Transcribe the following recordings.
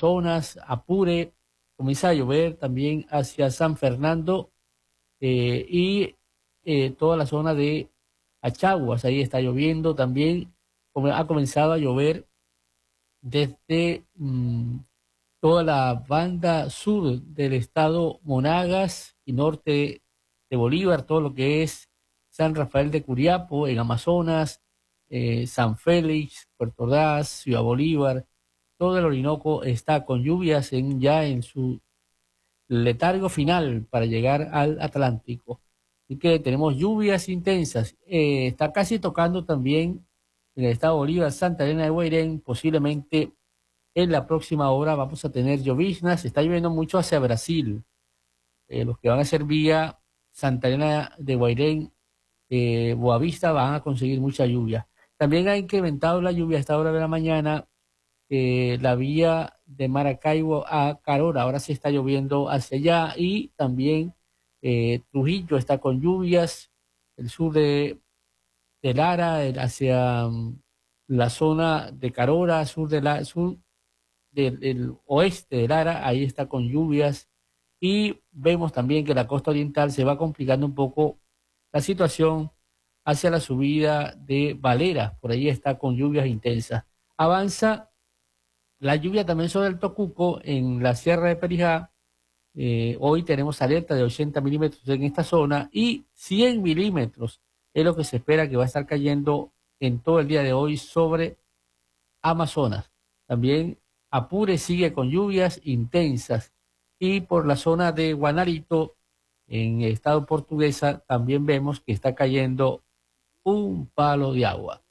Amazonas, Apure, comienza a llover también hacia San Fernando y toda la zona de Achaguas, ahí está lloviendo también, ha comenzado a llover desde toda la banda sur del estado Monagas y norte de Bolívar, todo lo que es San Rafael de Curiapo, en Amazonas, San Félix, Puerto Ordaz, Ciudad Bolívar, todo el Orinoco está con lluvias ya en su letargo final para llegar al Atlántico. Así que tenemos lluvias intensas. Está casi tocando también en el estado Bolívar, Santa Elena de Guairén, posiblemente en la próxima hora vamos a tener lloviznas. Está lloviendo mucho hacia Brasil. Los que van a hacer vía Santa Elena de Guairén, Boavista, van a conseguir mucha lluvia. También ha incrementado la lluvia a esta hora de la mañana, la vía de Maracaibo a Carora. Ahora sí está lloviendo hacia allá y también Trujillo está con lluvias. El sur de Lara, hacia la zona de Carora, sur del oeste de Lara, ahí está con lluvias. Y vemos también que la costa oriental se va complicando un poco la situación hacia la subida de Valera, por ahí está con lluvias intensas. Avanza la lluvia también sobre el Tocuco en la Sierra de Perijá. Hoy tenemos alerta de 80 milímetros en esta zona y 100 milímetros es lo que se espera que va a estar cayendo en todo el día de hoy sobre Amazonas. También Apure sigue con lluvias intensas y por la zona de Guanarito, en el estado Portuguesa, también vemos que está cayendo un palo de agua.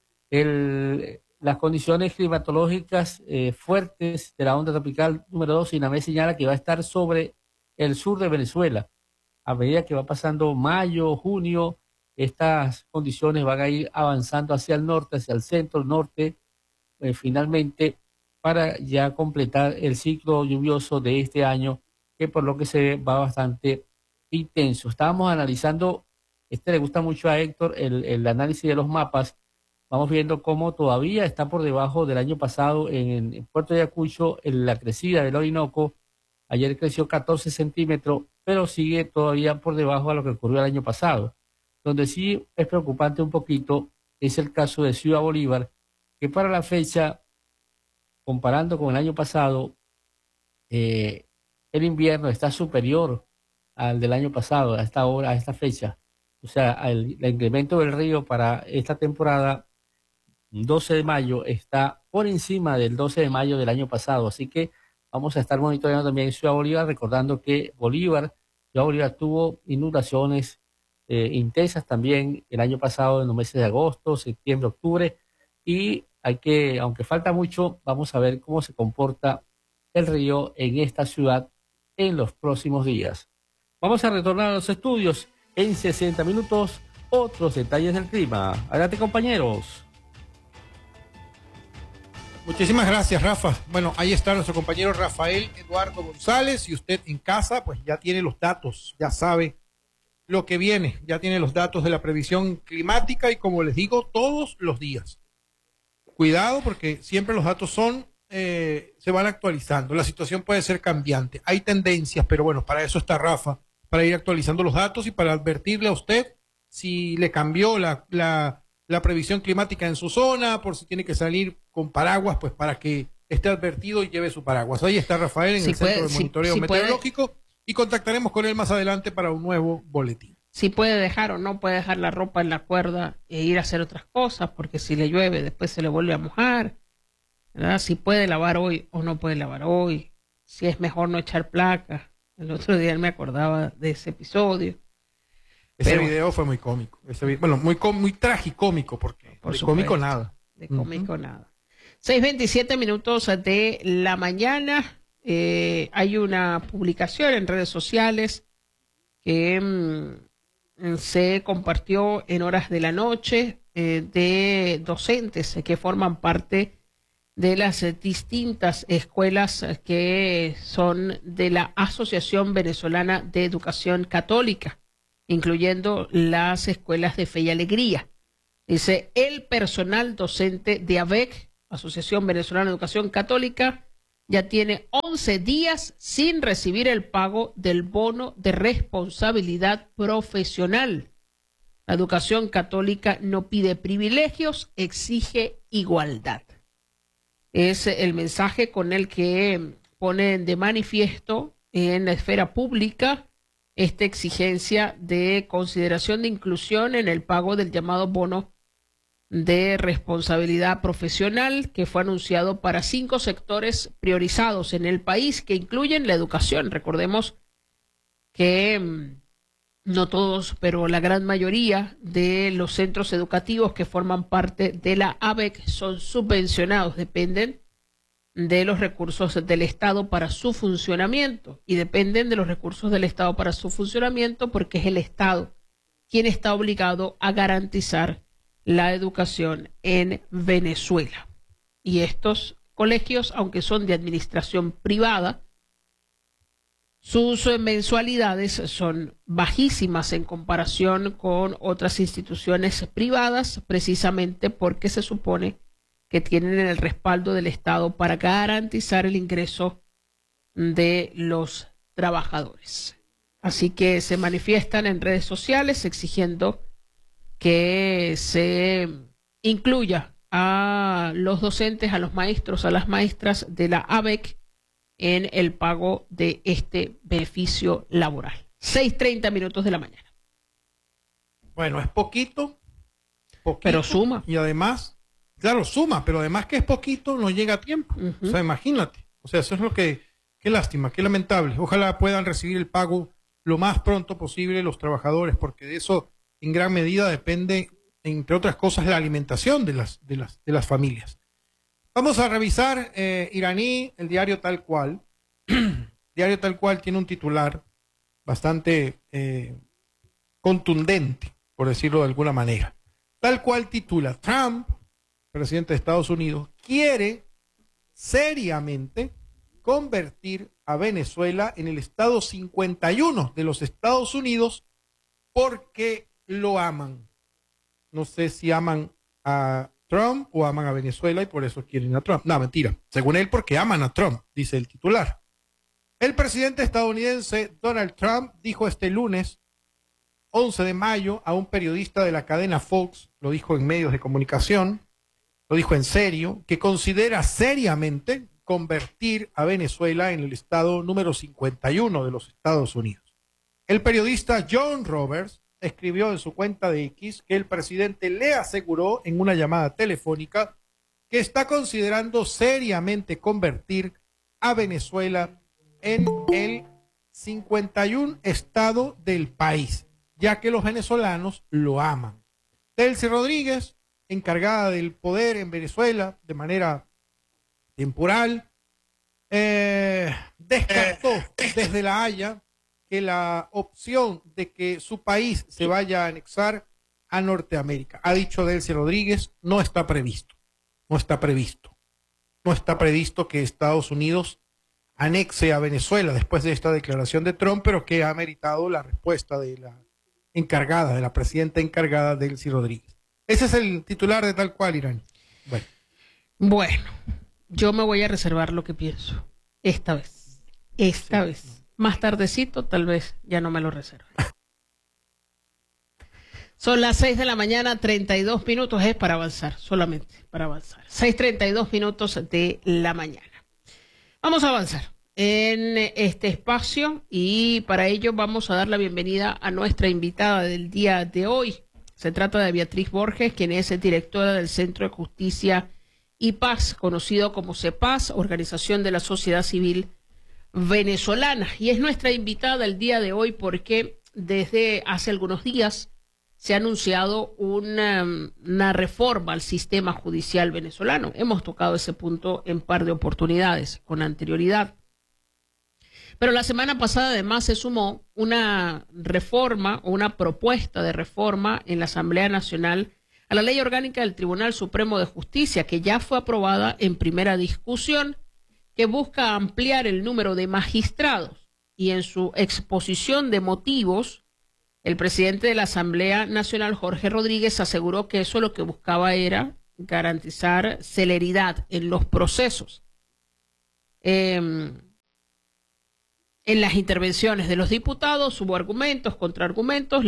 Las condiciones climatológicas fuertes de la onda tropical número 2, INAMED señala que va a estar sobre el sur de Venezuela. A medida que va pasando mayo, junio, estas condiciones van a ir avanzando hacia el norte, hacia el centro, norte, finalmente, para ya completar el ciclo lluvioso de este año, que por lo que se ve va bastante intenso. Estábamos analizando, le gusta mucho a Héctor, el análisis de los mapas. Vamos viendo cómo todavía está por debajo del año pasado en Puerto Ayacucho, en la crecida del Orinoco. Ayer creció 14 centímetros, pero sigue todavía por debajo de lo que ocurrió el año pasado. Donde sí es preocupante un poquito es el caso de Ciudad Bolívar, que para la fecha, comparando con el año pasado, el invierno está superior al del año pasado, a esta hora, a esta fecha. O sea, el incremento del río para esta temporada 12 de mayo está por encima del 12 de mayo del año pasado. Así que vamos a estar monitoreando también Ciudad Bolívar, recordando que Ciudad Bolívar tuvo inundaciones intensas también el año pasado en los meses de agosto, septiembre, octubre. Y aunque falta mucho, vamos a ver cómo se comporta el río en esta ciudad en los próximos días. Vamos a retornar a los estudios en 60 minutos. Otros detalles del clima. Adelante, compañeros. Muchísimas gracias, Rafa. Bueno, ahí está nuestro compañero Rafael Eduardo González, y usted en casa pues ya tiene los datos, ya sabe lo que viene, ya tiene los datos de la previsión climática y, como les digo, todos los días. Cuidado, porque siempre los datos se van actualizando, la situación puede ser cambiante, hay tendencias, pero bueno, para eso está Rafa, para ir actualizando los datos y para advertirle a usted si le cambió la previsión climática en su zona, por si tiene que salir con paraguas, pues para que esté advertido y lleve su paraguas. Ahí está Rafael en el Centro de Monitoreo Meteorológico y contactaremos con él más adelante para un nuevo boletín. Si puede dejar o no puede dejar la ropa en la cuerda e ir a hacer otras cosas, porque si le llueve después se le vuelve a mojar, ¿verdad? Si puede lavar hoy o no puede lavar hoy, si es mejor no echar placas. El otro día él me acordaba de ese episodio. Ese video fue muy cómico. Muy tragicómico, porque por de supuesto, cómico nada. De cómico nada. 6:27 minutos de la mañana. Hay una publicación en redes sociales que se compartió en horas de la noche de docentes que forman parte de las distintas escuelas que son de la Asociación Venezolana de Educación Católica, incluyendo las escuelas de Fe y Alegría. Dice: el personal docente de AVEC, Asociación Venezolana de Educación Católica, ya tiene 11 días sin recibir el pago del bono de responsabilidad profesional. La educación católica no pide privilegios, exige igualdad. Es el mensaje con el que ponen de manifiesto en la esfera pública esta exigencia de consideración de inclusión en el pago del llamado bono de responsabilidad profesional, que fue anunciado para 5 sectores priorizados en el país, que incluyen la educación. Recordemos que no todos, pero la gran mayoría de los centros educativos que forman parte de la ABEC son subvencionados, dependen de los recursos del Estado para su funcionamiento, y dependen de los recursos del Estado para su funcionamiento porque es el Estado quien está obligado a garantizar la educación en Venezuela. Y estos colegios, aunque son de administración privada, sus mensualidades son bajísimas en comparación con otras instituciones privadas, precisamente porque se supone que tienen el respaldo del Estado para garantizar el ingreso de los trabajadores. Así que se manifiestan en redes sociales exigiendo que se incluya a los docentes, a los maestros, a las maestras de la ABEC en el pago de este beneficio laboral. 6:30 minutos de la mañana. Bueno, es poquito, pero suma. Y además, claro, suma, pero además que es poquito, no llega a tiempo. O sea, imagínate. O sea, eso es lo que, qué lástima, qué lamentable. Ojalá puedan recibir el pago lo más pronto posible los trabajadores, porque de eso en gran medida depende, entre otras cosas, la alimentación de las familias. Vamos a revisar Iraní, el diario Tal Cual. El diario Tal Cual tiene un titular bastante contundente, por decirlo de alguna manera. Tal Cual titula: Trump, presidente de Estados Unidos, quiere seriamente convertir a Venezuela en el estado 51 de los Estados Unidos porque lo aman. No sé si aman a Trump o aman a Venezuela y por eso quieren a Trump. No, mentira. Según él, porque aman a Trump, dice el titular. El presidente estadounidense Donald Trump dijo este lunes, 11 de mayo, a un periodista de la cadena Fox, lo dijo en medios de comunicación, lo dijo en serio, que considera seriamente convertir a Venezuela en el estado número 51 de los Estados Unidos. El periodista John Roberts escribió en su cuenta de X que el presidente le aseguró en una llamada telefónica que está considerando seriamente convertir a Venezuela en el 51 estado del país, ya que los venezolanos lo aman. Delcy Rodríguez, encargada del poder en Venezuela de manera temporal, descartó desde La Haya que la opción de que su país se vaya a anexar a Norteamérica. Ha dicho Delcy Rodríguez, no está previsto. No está previsto. No está previsto que Estados Unidos anexe a Venezuela después de esta declaración de Trump, pero que ha meritado la respuesta de la encargada, de la presidenta encargada, Delcy Rodríguez. Ese es el titular de Tal Cual, Irán. Bueno, yo me voy a reservar lo que pienso. Esta vez. Esta vez. Más tardecito, tal vez ya no me lo reserve. Son las 6 de la mañana, 32 minutos. Es para avanzar, solamente para avanzar. 6:32 minutos de la mañana. Vamos a avanzar en este espacio y para ello vamos a dar la bienvenida a nuestra invitada del día de hoy. Se trata de Beatriz Borges, quien es directora del Centro de Justicia y Paz, conocido como CEPAZ, Organización de la Sociedad Civil Venezolana, y es nuestra invitada el día de hoy porque desde hace algunos días se ha anunciado una reforma al sistema judicial venezolano. Hemos tocado ese punto en par de oportunidades con anterioridad. Pero la semana pasada además se sumó una reforma o una propuesta de reforma en la Asamblea Nacional a la Ley Orgánica del Tribunal Supremo de Justicia, que ya fue aprobada en primera discusión, que busca ampliar el número de magistrados, y en su exposición de motivos, el presidente de la Asamblea Nacional, Jorge Rodríguez, aseguró que eso lo que buscaba era garantizar celeridad en los procesos. En las intervenciones de los diputados hubo argumentos, contraargumentos.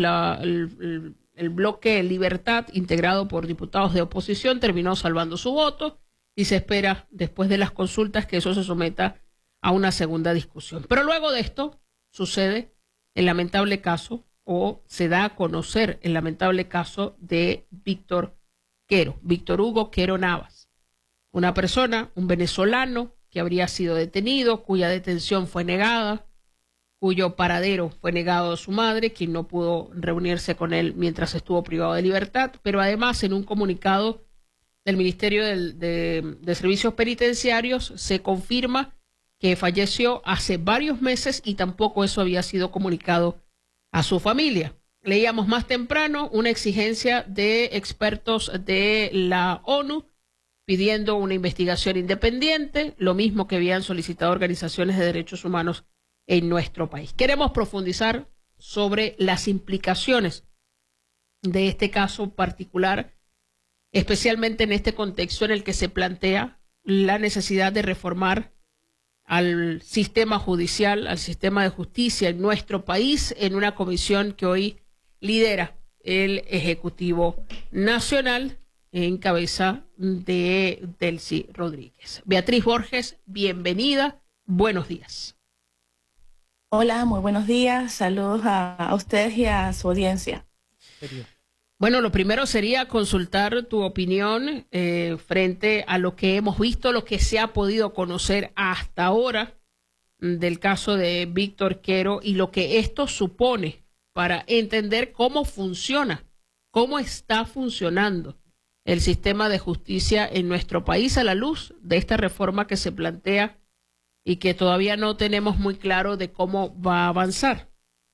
El bloque Libertad, integrado por diputados de oposición, terminó salvando su voto y se espera, después de las consultas, que eso se someta a una segunda discusión. Pero luego de esto sucede el lamentable caso, o se da a conocer el lamentable caso de Víctor Hugo Quero Navas, una persona, un venezolano que habría sido detenido, cuya detención fue negada, cuyo paradero fue negado a su madre, quien no pudo reunirse con él mientras estuvo privado de libertad, pero además en un comunicado del Ministerio de Servicios Penitenciarios se confirma que falleció hace varios meses y tampoco eso había sido comunicado a su familia. Leíamos más temprano una exigencia de expertos de la ONU pidiendo una investigación independiente, lo mismo que habían solicitado organizaciones de derechos humanos en nuestro país. Queremos profundizar sobre las implicaciones de este caso particular, especialmente en este contexto en el que se plantea la necesidad de reformar al sistema judicial, al sistema de justicia en nuestro país, en una comisión que hoy lidera el Ejecutivo Nacional en cabeza de Delcy Rodríguez. Beatriz Borges, bienvenida, buenos días. Hola, muy buenos días, saludos a ustedes y a su audiencia. Bueno, lo primero sería consultar tu opinión frente a lo que hemos visto, lo que se ha podido conocer hasta ahora del caso de Víctor Quero y lo que esto supone para entender cómo funciona, cómo está funcionando el sistema de justicia en nuestro país a la luz de esta reforma que se plantea y que todavía no tenemos muy claro de cómo va a avanzar.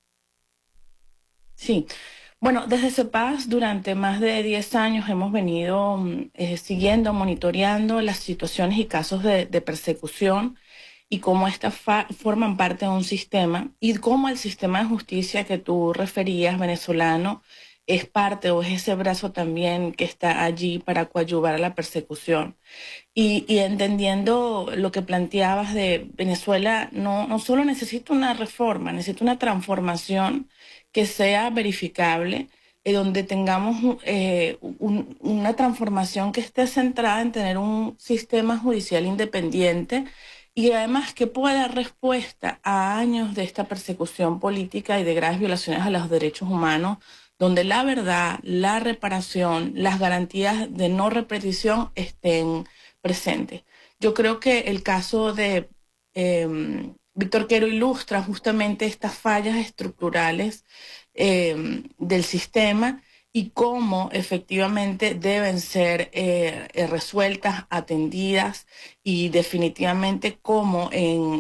Sí. Bueno, desde CEPAS durante más de 10 años hemos venido siguiendo, monitoreando las situaciones y casos de persecución y cómo estas forman parte de un sistema y cómo el sistema de justicia que tú referías, venezolano, es parte o es ese brazo también que está allí para coadyuvar a la persecución. Y entendiendo lo que planteabas de Venezuela, no solo necesita una reforma, necesita una transformación que sea verificable, donde tengamos una transformación que esté centrada en tener un sistema judicial independiente y además que pueda dar respuesta a años de esta persecución política y de graves violaciones a los derechos humanos, donde la verdad, la reparación, las garantías de no repetición estén presentes. Yo creo que el caso de Víctor Quero ilustra justamente estas fallas estructurales del sistema y cómo efectivamente deben ser resueltas, atendidas y definitivamente cómo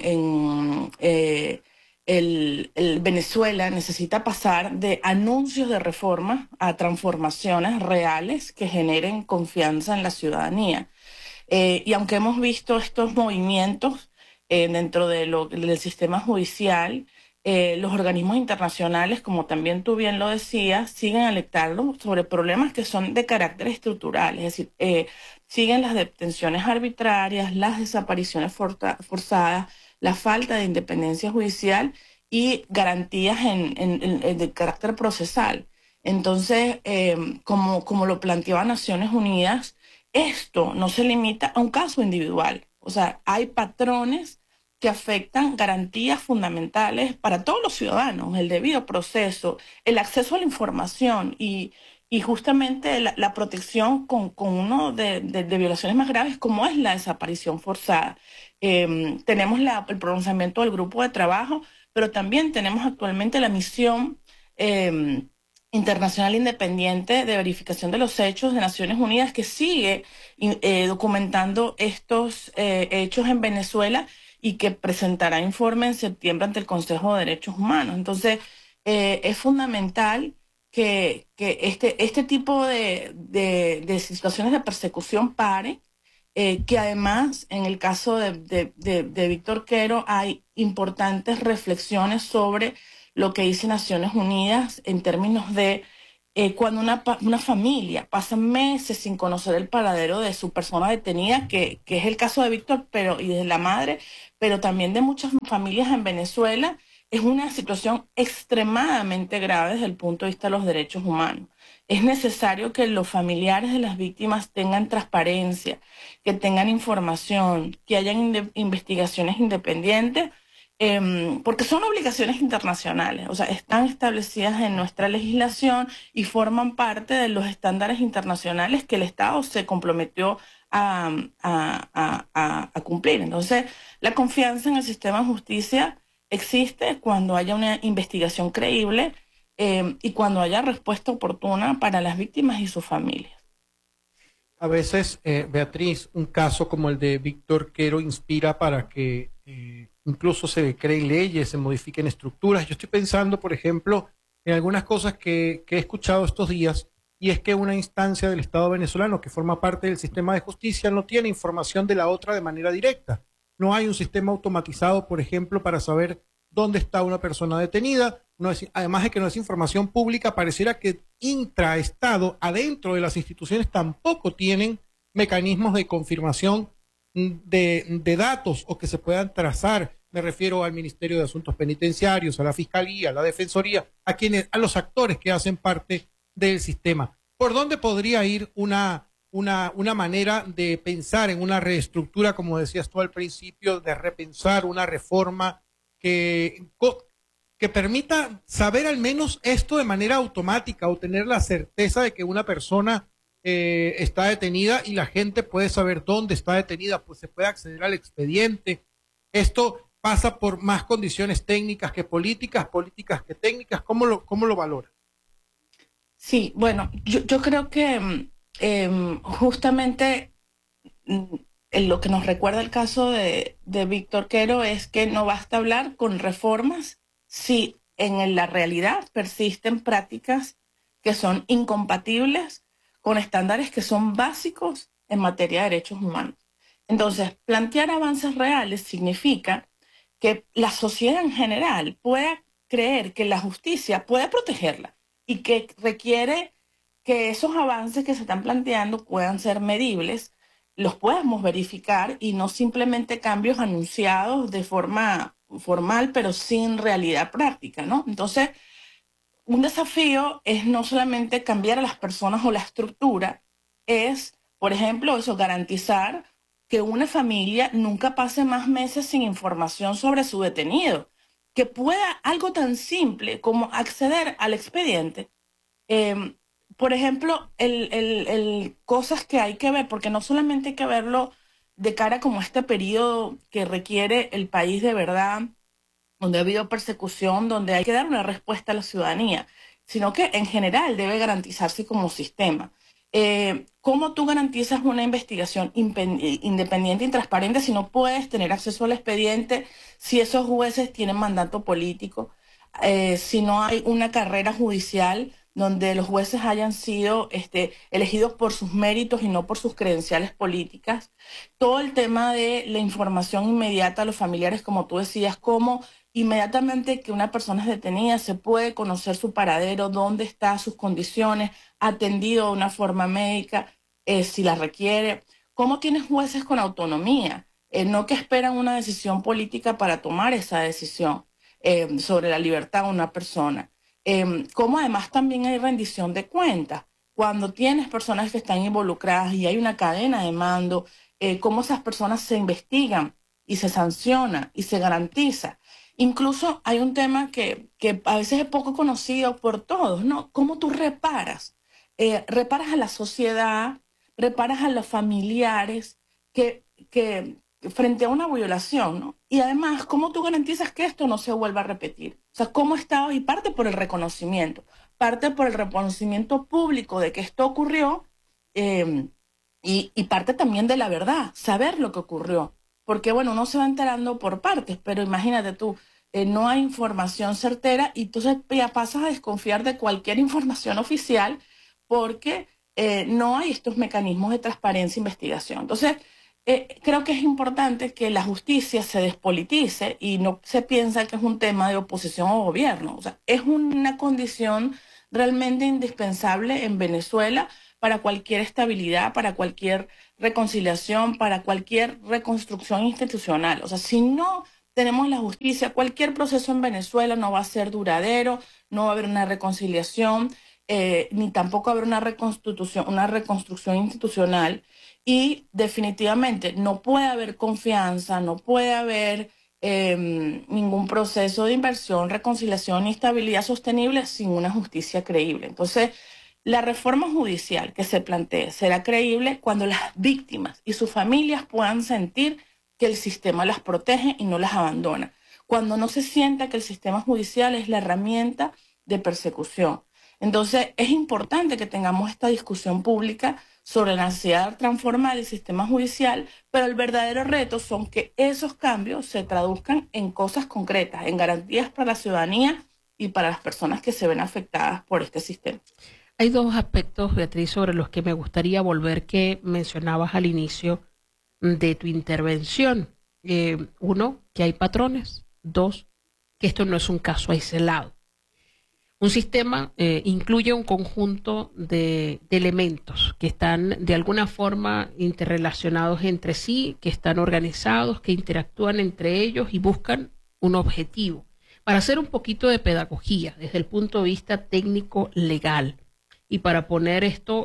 el Venezuela necesita pasar de anuncios de reforma a transformaciones reales que generen confianza en la ciudadanía. Y aunque hemos visto estos movimientos dentro del sistema judicial, los organismos internacionales, como también tú bien lo decías, siguen alertando sobre problemas que son de carácter estructural, es decir, siguen las detenciones arbitrarias, las desapariciones forzadas, la falta de independencia judicial y garantías de carácter procesal. Entonces, como lo planteaba Naciones Unidas, esto no se limita a un caso individual. O sea, hay patrones que afectan garantías fundamentales para todos los ciudadanos, el debido proceso, el acceso a la información y justamente la protección con uno de violaciones más graves como es la desaparición forzada. Tenemos el pronunciamiento del grupo de trabajo, pero también tenemos actualmente la misión internacional independiente de verificación de los hechos de Naciones Unidas que sigue documentando estos hechos en Venezuela y que presentará informe en septiembre ante el Consejo de Derechos Humanos. Entonces, es fundamental que este tipo de situaciones de persecución pare, que además, en el caso de Víctor Quero, hay importantes reflexiones sobre lo que dice Naciones Unidas en términos de cuando una familia pasa meses sin conocer el paradero de su persona detenida, que es el caso de Víctor y de la madre, pero también de muchas familias en Venezuela, es una situación extremadamente grave desde el punto de vista de los derechos humanos. Es necesario que los familiares de las víctimas tengan transparencia, que tengan información, que hayan investigaciones independientes, porque son obligaciones internacionales, o sea, están establecidas en nuestra legislación y forman parte de los estándares internacionales que el Estado se comprometió a cumplir. Entonces, la confianza en el sistema de justicia existe cuando haya una investigación creíble y cuando haya respuesta oportuna para las víctimas y sus familias. A veces, Beatriz, un caso como el de Víctor Quero inspira para que incluso se creen leyes, se modifiquen estructuras. Yo estoy pensando, por ejemplo, en algunas cosas que he escuchado estos días, y es que una instancia del Estado venezolano que forma parte del sistema de justicia no tiene información de la otra de manera directa. No hay un sistema automatizado, por ejemplo, para saber dónde está una persona detenida. No es, además de que no es información pública, pareciera que intraestado, adentro de las instituciones, tampoco tienen mecanismos de confirmación de datos o que se puedan trazar. Me refiero al Ministerio de Asuntos Penitenciarios, a la Fiscalía, a la Defensoría, a los actores que hacen parte del sistema. ¿Por dónde podría ir una manera de pensar en una reestructura, como decías tú al principio, de repensar una reforma que permita saber al menos esto de manera automática o tener la certeza de que una persona está detenida y la gente puede saber dónde está detenida, pues se puede acceder al expediente? Esto pasa por más condiciones técnicas que políticas, políticas que técnicas. ¿Cómo lo valora? Sí, bueno, yo creo que justamente lo que nos recuerda el caso de Víctor Quero es que no basta hablar con reformas si en la realidad persisten prácticas que son incompatibles con estándares que son básicos en materia de derechos humanos. Entonces, plantear avances reales significa que la sociedad en general pueda creer que la justicia puede protegerla y que requiere que esos avances que se están planteando puedan ser medibles, los podemos verificar y no simplemente cambios anunciados de forma formal, pero sin realidad práctica, ¿no? Entonces, un desafío es no solamente cambiar a las personas o la estructura, es, por ejemplo, eso, garantizar que una familia nunca pase más meses sin información sobre su detenido, que pueda algo tan simple como acceder al expediente. Por ejemplo, cosas que hay que ver, porque no solamente hay que verlo de cara como este periodo que requiere el país de verdad, donde ha habido persecución, donde hay que dar una respuesta a la ciudadanía, sino que en general debe garantizarse como sistema. ¿Cómo tú garantizas una investigación independiente y transparente si no puedes tener acceso al expediente, si esos jueces tienen mandato político, si no hay una carrera judicial donde los jueces hayan sido elegidos por sus méritos y no por sus credenciales políticas? Todo el tema de la información inmediata a los familiares, como tú decías, cómo inmediatamente que una persona es detenida se puede conocer su paradero, dónde está, sus condiciones, atendido de una forma médica, si la requiere. ¿Cómo tienes jueces con autonomía? No que esperan una decisión política para tomar esa decisión sobre la libertad de una persona. Cómo además también hay rendición de cuentas. Cuando tienes personas que están involucradas y hay una cadena de mando, cómo esas personas se investigan y se sanciona y se garantiza. Incluso hay un tema que a veces es poco conocido por todos, ¿no? ¿Cómo tú reparas? Reparas a la sociedad, reparas a los familiares que frente a una violación, ¿no? Y además, ¿cómo tú garantizas que esto no se vuelva a repetir? O sea, ¿cómo está? Y parte por el reconocimiento público de que esto ocurrió, y parte también de la verdad, saber lo que ocurrió. Porque, bueno, uno se va enterando por partes, pero imagínate tú, no hay información certera y entonces ya pasas a desconfiar de cualquier información oficial porque no hay estos mecanismos de transparencia e investigación. Entonces, creo que es importante que la justicia se despolitice y no se piensa que es un tema de oposición o gobierno. O sea, es una condición realmente indispensable en Venezuela para cualquier estabilidad, para cualquier reconciliación, para cualquier reconstrucción institucional. O sea, si no tenemos la justicia, cualquier proceso en Venezuela no va a ser duradero, no va a haber una reconciliación, ni tampoco haber una reconstrucción institucional. Y definitivamente no puede haber confianza, no puede haber ningún proceso de inversión, reconciliación y estabilidad sostenible sin una justicia creíble. Entonces, la reforma judicial que se plantee será creíble cuando las víctimas y sus familias puedan sentir que el sistema las protege y no las abandona. Cuando no se sienta que el sistema judicial es la herramienta de persecución. Entonces, es importante que tengamos esta discusión pública sobre la necesidad de transformar el sistema judicial, pero el verdadero reto son que esos cambios se traduzcan en cosas concretas, en garantías para la ciudadanía y para las personas que se ven afectadas por este sistema. Hay dos aspectos, Beatriz, sobre los que me gustaría volver que mencionabas al inicio de tu intervención. Uno, que hay patrones. Dos, que esto no es un caso aislado. Un sistema incluye un conjunto de elementos que están de alguna forma interrelacionados entre sí, que están organizados, que interactúan entre ellos y buscan un objetivo. Para hacer un poquito de pedagogía desde el punto de vista técnico legal y para poner esto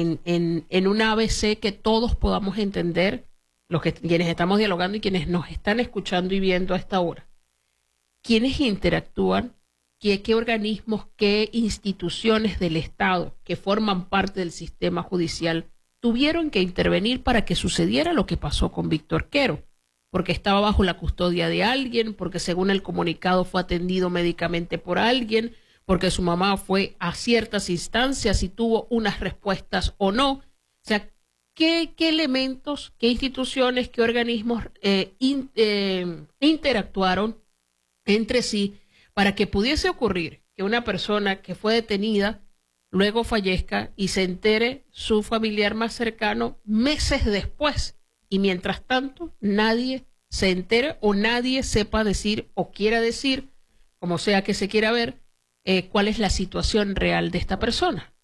en un ABC que todos podamos entender, quienes estamos dialogando y quienes nos están escuchando y viendo a esta hora. ¿Quiénes interactúan? ¿Qué organismos, qué instituciones del Estado que forman parte del sistema judicial tuvieron que intervenir para que sucediera lo que pasó con Víctor Quero? Porque estaba bajo la custodia de alguien, porque según el comunicado fue atendido médicamente por alguien, porque su mamá fue a ciertas instancias y tuvo unas respuestas o no. O sea, ¿qué elementos, qué instituciones, qué organismos interactuaron entre sí para que pudiese ocurrir que una persona que fue detenida luego fallezca y se entere su familiar más cercano meses después? Y mientras tanto, nadie se entere o nadie sepa decir o quiera decir, como sea que se quiera ver, cuál es la situación real de esta persona.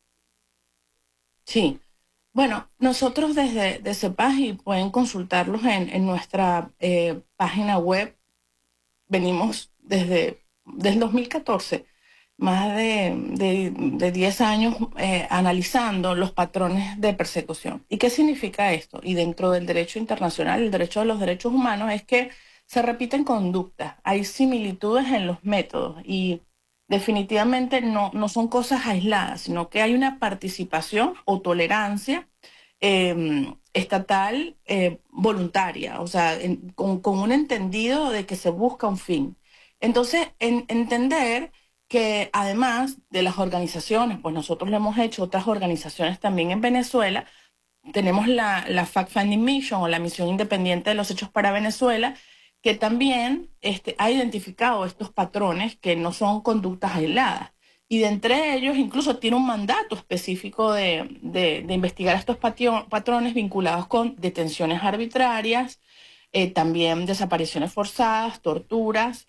Sí. Bueno, nosotros desde CEPAS, y pueden consultarlos en nuestra página web, venimos desde 2014, más de 10 años analizando los patrones de persecución. ¿Y qué significa esto? Y dentro del derecho internacional, el derecho de los derechos humanos, es que se repiten conductas, hay similitudes en los métodos y definitivamente no son cosas aisladas, sino que hay una participación o tolerancia estatal voluntaria, o sea, con un entendido de que se busca un fin. Entonces, entender que además de las organizaciones, pues nosotros lo hemos hecho, otras organizaciones también en Venezuela, tenemos la Fact-Finding Mission o la misión independiente de los hechos para Venezuela, que también ha identificado estos patrones que no son conductas aisladas. Y de entre ellos incluso tiene un mandato específico de investigar estos patrones vinculados con detenciones arbitrarias, también desapariciones forzadas, torturas,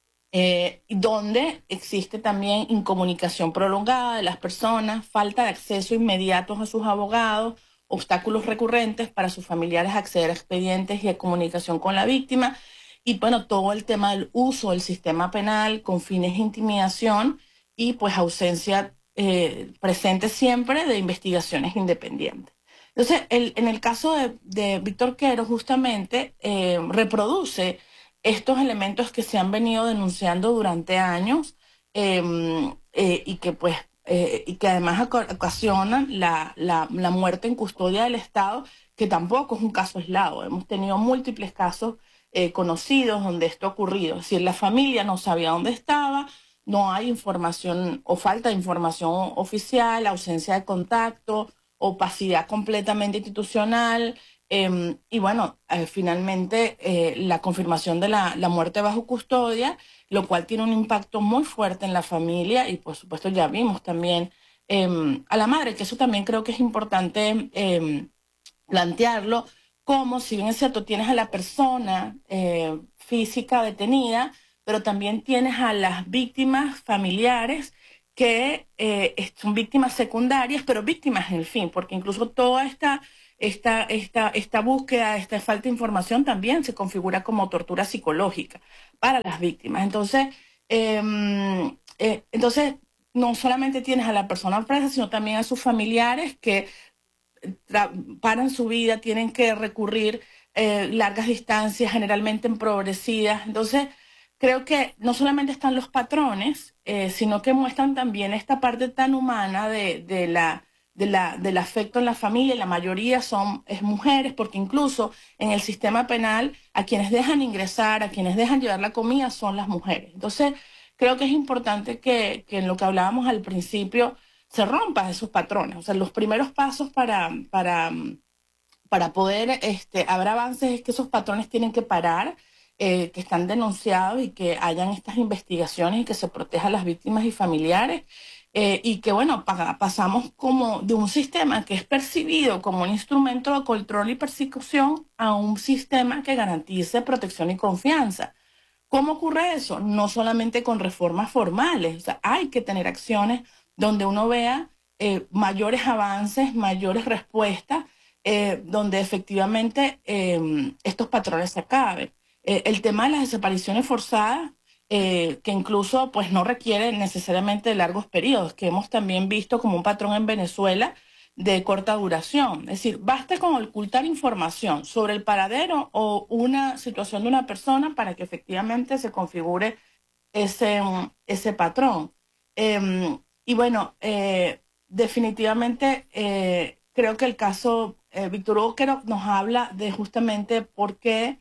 donde existe también incomunicación prolongada de las personas, falta de acceso inmediato a sus abogados, obstáculos recurrentes para sus familiares acceder a expedientes y a comunicación con la víctima, y bueno, todo el tema del uso del sistema penal con fines de intimidación y pues ausencia presente siempre de investigaciones independientes. Entonces, en el caso de Víctor Quero, justamente reproduce estos elementos que se han venido denunciando durante años y que además ocasionan la muerte en custodia del Estado, que tampoco es un caso aislado. Hemos tenido múltiples casos conocidos donde esto ha ocurrido. Es decir, la familia no sabía dónde estaba, no hay información o falta de información oficial, ausencia de contacto, opacidad completamente institucional. Y bueno, finalmente la confirmación de la muerte bajo custodia, lo cual tiene un impacto muy fuerte en la familia y por supuesto ya vimos también a la madre, que eso también creo que es importante plantearlo, como si bien es cierto, tienes a la persona física detenida, pero también tienes a las víctimas familiares que son víctimas secundarias, pero víctimas en el fin, porque incluso toda esta búsqueda, esta falta de información también se configura como tortura psicológica para las víctimas. Entonces no solamente tienes a la persona presa, sino también a sus familiares que paran su vida, tienen que recurrir largas distancias, generalmente empobrecidas. Entonces, creo que no solamente están los patrones, sino que muestran también esta parte tan humana del afecto en la familia. La mayoría es mujeres, porque incluso en el sistema penal a quienes dejan ingresar, a quienes dejan llevar la comida son las mujeres. Entonces, creo que es importante que en lo que hablábamos al principio se rompan esos patrones. O sea, los primeros pasos para poder haber avances es que esos patrones tienen que parar, que están denunciados y que hayan estas investigaciones y que se proteja a las víctimas y familiares. Y que, bueno, pasamos como de un sistema que es percibido como un instrumento de control y persecución a un sistema que garantice protección y confianza. ¿Cómo ocurre eso? No solamente con reformas formales, o sea, hay que tener acciones donde uno vea mayores avances, mayores respuestas, donde efectivamente estos patrones se acaben. El tema de las desapariciones forzadas, que incluso pues no requiere necesariamente de largos periodos, que hemos también visto como un patrón en Venezuela de corta duración. Es decir, basta con ocultar información sobre el paradero o una situación de una persona para que efectivamente se configure ese patrón. Y bueno, definitivamente creo que el caso Víctor Hugo nos habla de justamente por qué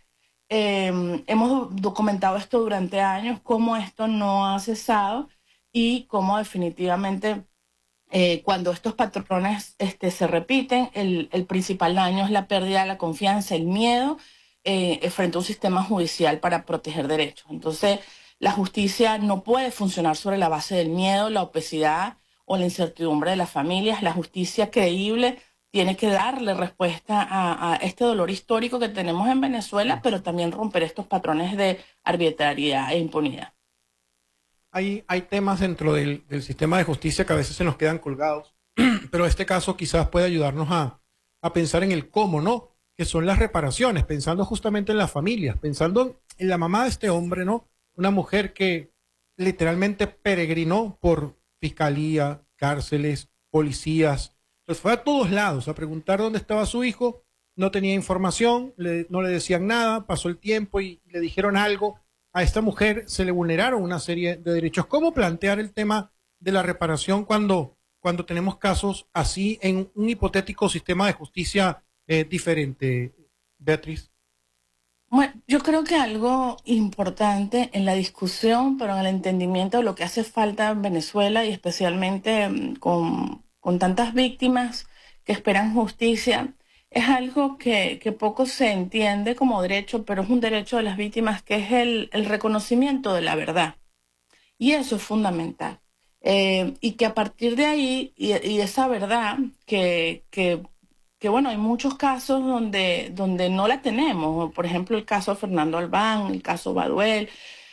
hemos documentado esto durante años, cómo esto no ha cesado y cómo definitivamente cuando estos patrones se repiten, el principal daño es la pérdida de la confianza, el miedo frente a un sistema judicial para proteger derechos. Entonces, la justicia no puede funcionar sobre la base del miedo, la obesidad o la incertidumbre de las familias. La justicia creíble tiene que darle respuesta a este dolor histórico que tenemos en Venezuela, pero también romper estos patrones de arbitrariedad e impunidad. Hay temas dentro del sistema de justicia que a veces se nos quedan colgados, pero este caso quizás puede ayudarnos a pensar en el cómo, ¿no? Que son las reparaciones, pensando justamente en las familias, pensando en la mamá de este hombre, ¿no? Una mujer que literalmente peregrinó por fiscalía, cárceles, policías, pues fue a todos lados a preguntar dónde estaba su hijo, no tenía información, no le decían nada, pasó el tiempo y le dijeron algo. A esta mujer se le vulneraron una serie de derechos. ¿Cómo plantear el tema de la reparación cuando tenemos casos así en un hipotético sistema de justicia diferente, Beatriz? Bueno, yo creo que algo importante en la discusión, pero en el entendimiento de lo que hace falta en Venezuela y especialmente con tantas víctimas que esperan justicia, es algo que poco se entiende como derecho, pero es un derecho de las víctimas, que es el reconocimiento de la verdad. Y eso es fundamental. Y que a partir de ahí, y esa verdad, que bueno, hay muchos casos donde no la tenemos. Por ejemplo, el caso Fernando Albán, el caso Baduel.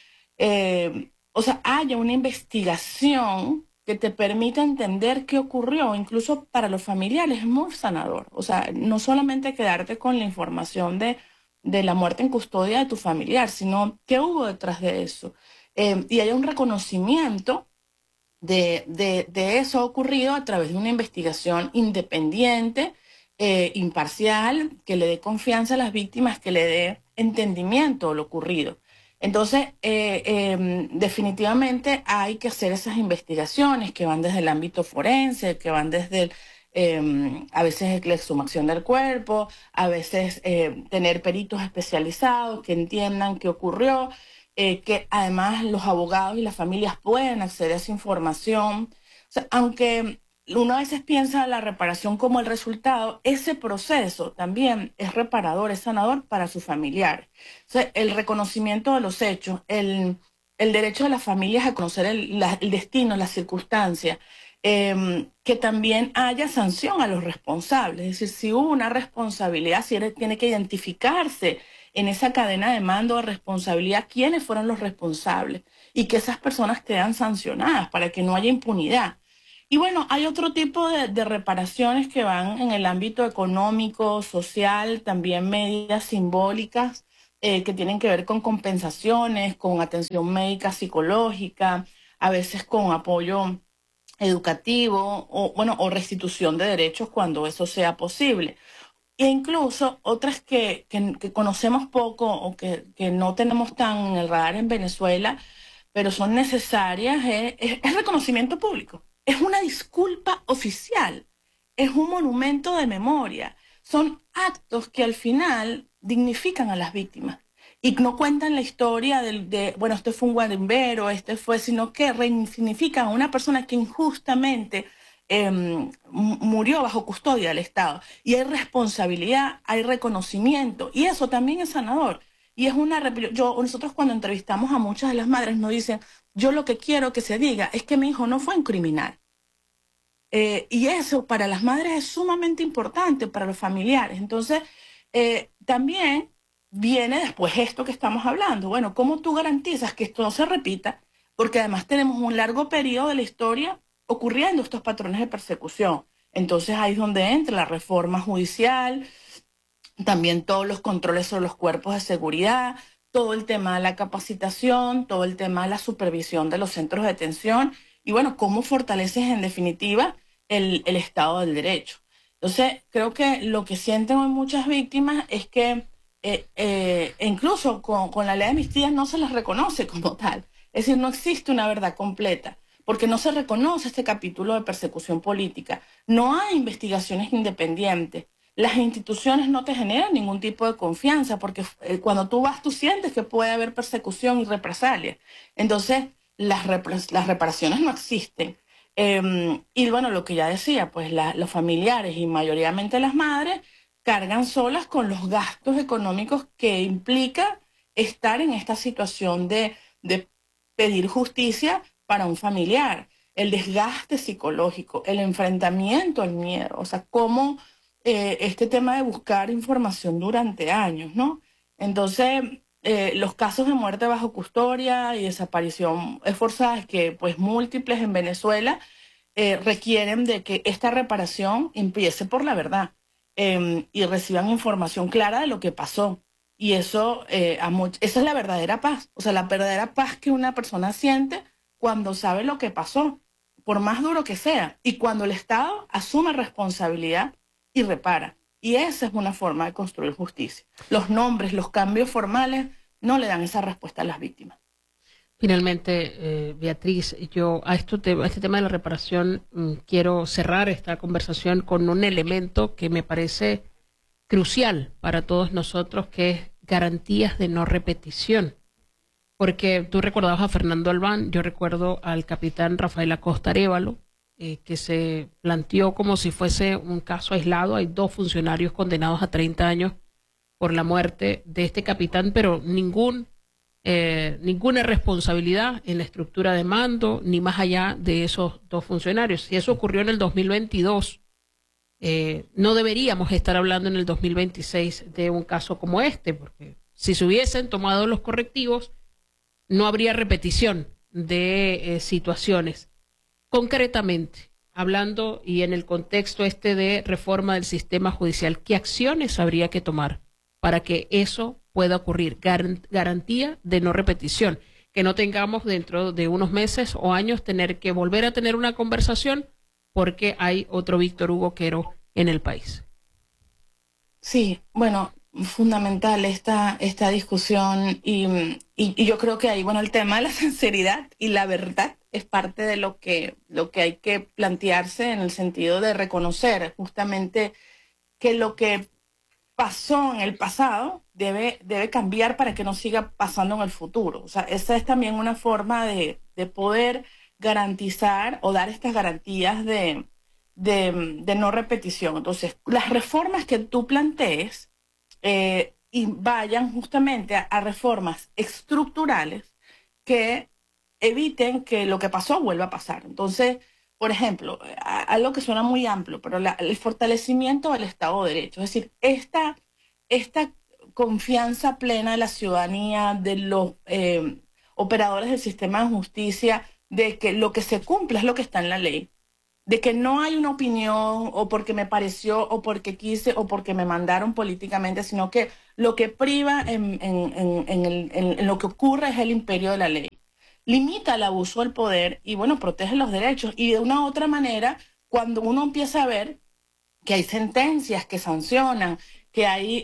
O sea, haya una investigación que te permita entender qué ocurrió, incluso para los familiares, es muy sanador. O sea, no solamente quedarte con la información de la muerte en custodia de tu familiar, sino qué hubo detrás de eso. Y haya un reconocimiento de eso ocurrido a través de una investigación independiente, imparcial, que le dé confianza a las víctimas, que le dé entendimiento de lo ocurrido. Entonces, definitivamente hay que hacer esas investigaciones que van desde el ámbito forense, que van desde a veces la exhumación del cuerpo, a veces tener peritos especializados que entiendan qué ocurrió, que además los abogados y las familias pueden acceder a esa información. O sea, aunque uno a veces piensa la reparación como el resultado, ese proceso también es reparador, es sanador para sus familiares. O sea, el reconocimiento de los hechos, el derecho de las familias a conocer el destino, las circunstancias, que también haya sanción a los responsables. Es decir, si hubo una responsabilidad, si tiene que identificarse en esa cadena de mando de responsabilidad quiénes fueron los responsables y que esas personas quedan sancionadas para que no haya impunidad. Y bueno, hay otro tipo de reparaciones que van en el ámbito económico, social, también medidas simbólicas que tienen que ver con compensaciones, con atención médica, psicológica, a veces con apoyo educativo o, bueno, o restitución de derechos cuando eso sea posible. E incluso otras que conocemos poco o que no tenemos tan en el radar en Venezuela, pero son necesarias, es reconocimiento público, es una disculpa oficial, es un monumento de memoria, son actos que al final dignifican a las víctimas y no cuentan la historia bueno, este fue un guarimbero, este fue, sino que resignifican a una persona que injustamente murió bajo custodia del Estado. Y hay responsabilidad, hay reconocimiento, y eso también es sanador. Y es nosotros cuando entrevistamos a muchas de las madres nos dicen, yo lo que quiero que se diga es que mi hijo no fue un criminal. Y eso para las madres es sumamente importante, para los familiares. Entonces, también viene después esto que estamos hablando. Bueno, ¿cómo tú garantizas que esto no se repita? Porque además tenemos un largo periodo de la historia ocurriendo estos patrones de persecución. Entonces ahí es donde entra la reforma judicial, también todos los controles sobre los cuerpos de seguridad, todo el tema de la capacitación, todo el tema de la supervisión de los centros de detención y bueno, cómo fortaleces en definitiva el Estado del Derecho. Entonces, creo que lo que sienten hoy muchas víctimas es que incluso con la ley de amnistía no se les reconoce como tal. Es decir, no existe una verdad completa, porque no se reconoce este capítulo de persecución política. No hay investigaciones independientes. Las instituciones no te generan ningún tipo de confianza, porque cuando tú vas, tú sientes que puede haber persecución y represalia. Entonces, las reparaciones no existen. Y bueno, lo que ya decía, pues los familiares y mayoritariamente las madres cargan solas con los gastos económicos que implica estar en esta situación de pedir justicia para un familiar, el desgaste psicológico, el enfrentamiento al miedo, o sea, cómo este tema de buscar información durante años, ¿no? Entonces, los casos de muerte bajo custodia y desaparición forzada, que pues múltiples en Venezuela, requieren de que esta reparación empiece por la verdad y reciban información clara de lo que pasó. Y eso, esa es la verdadera paz, o sea, la verdadera paz que una persona siente cuando sabe lo que pasó, por más duro que sea, y cuando el Estado asume responsabilidad y repara. Y esa es una forma de construir justicia. Los nombres, los cambios formales no le dan esa respuesta a las víctimas. Finalmente, Beatriz, yo a este tema de la reparación quiero cerrar esta conversación con un elemento que me parece crucial para todos nosotros, que es garantías de no repetición. Porque tú recordabas a Fernando Albán, yo recuerdo al capitán Rafael Acosta Arévalo, que se planteó como si fuese un caso aislado. Hay 2 funcionarios condenados a 30 años por la muerte de este capitán, pero ninguna responsabilidad en la estructura de mando, ni más allá de esos 2 funcionarios. Si eso ocurrió en el 2022, no deberíamos estar hablando en el 2026 de un caso como este, porque si se hubiesen tomado los correctivos, no habría repetición de situaciones. Concretamente, hablando y en el contexto de reforma del sistema judicial, ¿qué acciones habría que tomar para que eso pueda ocurrir? Garantía de no repetición, que no tengamos dentro de unos meses o años tener que volver a tener una conversación porque hay otro Víctor Hugo Quero en el país. Sí, bueno, fundamental esta discusión y yo creo que ahí, bueno, el tema de la sinceridad y la verdad es parte de lo que hay que plantearse en el sentido de reconocer justamente que lo que pasó en el pasado debe cambiar para que no siga pasando en el futuro. O sea, esa es también una forma de poder garantizar o dar estas garantías de no repetición. Entonces, las reformas que tú plantees y vayan justamente a reformas estructurales que eviten que lo que pasó vuelva a pasar. Entonces, por ejemplo, algo que suena muy amplio, pero el fortalecimiento del Estado de Derecho, es decir, esta confianza plena de la ciudadanía, de los operadores del sistema de justicia, de que lo que se cumple es lo que está en la ley, de que no hay una opinión o porque me pareció o porque quise o porque me mandaron políticamente, sino que lo que priva en lo que ocurre es el imperio de la ley. Limita el abuso del poder y, bueno, protege los derechos. Y de una u otra manera, cuando uno empieza a ver que hay sentencias que sancionan, que hay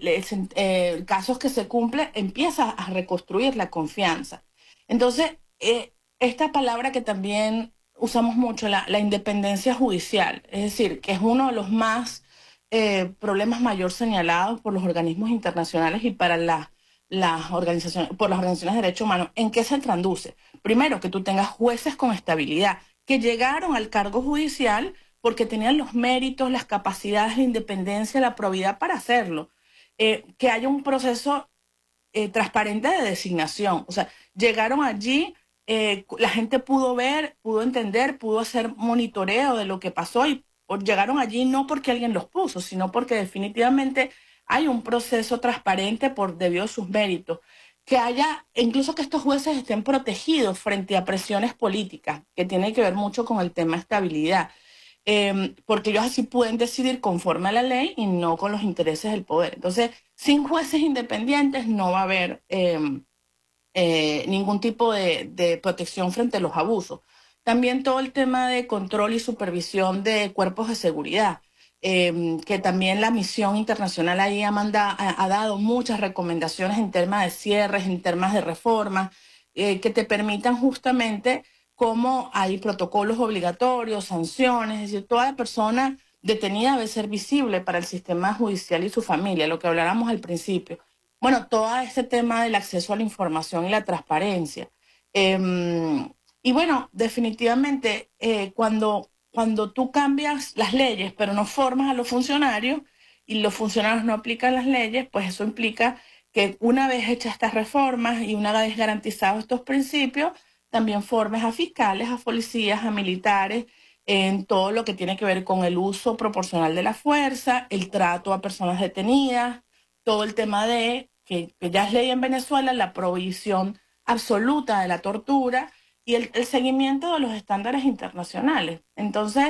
casos que se cumplen, empieza a reconstruir la confianza. Entonces, esta palabra que también usamos mucho, la independencia judicial, es decir, que es uno de los más problemas mayor señalados por los organismos internacionales y para las organizaciones, por las organizaciones de derechos humanos. ¿En qué se traduce? Primero, que tú tengas jueces con estabilidad, que llegaron al cargo judicial porque tenían los méritos, las capacidades, la independencia, la probidad para hacerlo. Que haya un proceso transparente de designación. O sea, llegaron allí, la gente pudo ver, pudo entender, pudo hacer monitoreo de lo que pasó y llegaron allí no porque alguien los puso, sino porque definitivamente hay un proceso transparente debido a sus méritos. Que haya, incluso que estos jueces estén protegidos frente a presiones políticas, que tiene que ver mucho con el tema de estabilidad. Porque ellos así pueden decidir conforme a la ley y no con los intereses del poder. Entonces, sin jueces independientes no va a haber ningún tipo de protección frente a los abusos. También todo el tema de control y supervisión de cuerpos de seguridad, que también la misión internacional ahí ha dado muchas recomendaciones en temas de cierres, en temas de reformas, que te permitan justamente cómo hay protocolos obligatorios, sanciones, es decir, toda persona detenida debe ser visible para el sistema judicial y su familia, lo que hablábamos al principio. Bueno, todo este tema del acceso a la información y la transparencia. Y bueno, definitivamente, cuando tú cambias las leyes, pero no formas a los funcionarios y los funcionarios no aplican las leyes, pues eso implica que una vez hechas estas reformas y una vez garantizados estos principios, también formes a fiscales, a policías, a militares, en todo lo que tiene que ver con el uso proporcional de la fuerza, el trato a personas detenidas, todo el tema de, que ya es ley en Venezuela, la prohibición absoluta de la tortura y el seguimiento de los estándares internacionales. Entonces,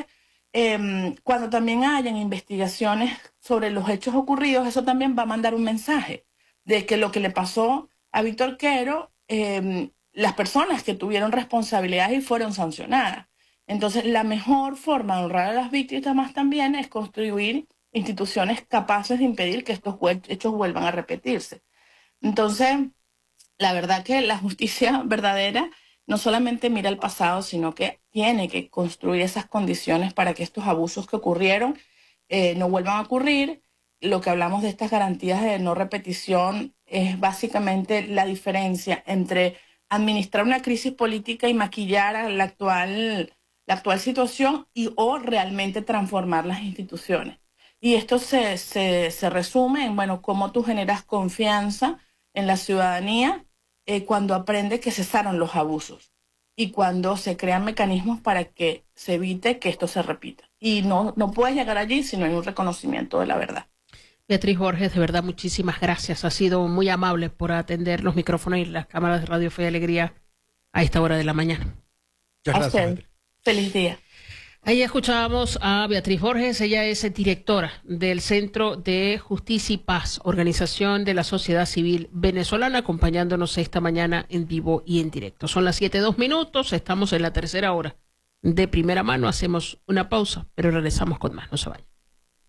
cuando también hayan investigaciones sobre los hechos ocurridos, eso también va a mandar un mensaje de que lo que le pasó a Víctor Quero, las personas que tuvieron responsabilidades y fueron sancionadas. Entonces, la mejor forma de honrar a las víctimas también es construir instituciones capaces de impedir que estos hechos vuelvan a repetirse. Entonces, la verdad que la justicia verdadera no solamente mira al pasado, sino que tiene que construir esas condiciones para que estos abusos que ocurrieron no vuelvan a ocurrir. Lo que hablamos de estas garantías de no repetición es básicamente la diferencia entre administrar una crisis política y maquillar la actual situación o realmente transformar las instituciones. Y esto se resume en, bueno, cómo tú generas confianza en la ciudadanía cuando aprende que cesaron los abusos y cuando se crean mecanismos para que se evite que esto se repita. Y no puedes llegar allí si no hay un reconocimiento de la verdad. Beatriz Borges, de verdad, muchísimas gracias. Ha sido muy amable por atender los micrófonos y las cámaras de Radio Fe y Alegría a esta hora de la mañana. Muchas gracias. Feliz día. Ahí escuchábamos a Beatriz Borges, ella es directora del Centro de Justicia y Paz, organización de la sociedad civil venezolana, acompañándonos esta mañana en vivo y en directo. Son las 7:02, estamos en la tercera hora de Primera Mano, hacemos una pausa, pero regresamos con más, no se vayan.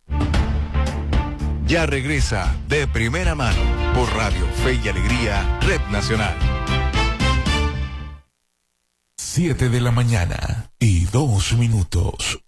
Ya regresa De Primera Mano por Radio Fe y Alegría, Red Nacional. 7 de la mañana y 2 minutos.